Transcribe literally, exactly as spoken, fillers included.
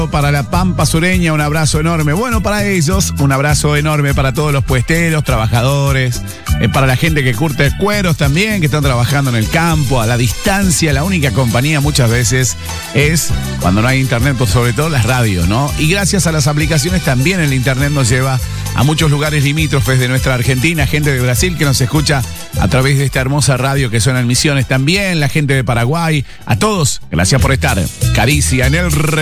Para la Pampa Sureña, un abrazo enorme. Bueno, para ellos, un abrazo enorme para todos los puesteros, trabajadores, eh, para la gente que curte cueros también, que están trabajando en el campo, a la distancia. La única compañía muchas veces es, cuando no hay internet, pues sobre todo las radios, ¿no? Y gracias a las aplicaciones también el internet nos lleva a muchos lugares limítrofes de nuestra Argentina, gente de Brasil que nos escucha a través de esta hermosa radio que suena en Misiones también, la gente de Paraguay, a todos, gracias por estar. Caricia en el re